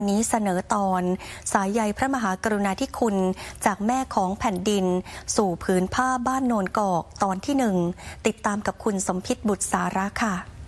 นี้เสนอตอนสายใยพระมหากรุณาธิคุณจากแม่ของแผ่นดินสู่ผืนผ้าบ้านโนนกอกตอนที่1ติดตามกับคุณสมพิษบุตรสาระค่ะ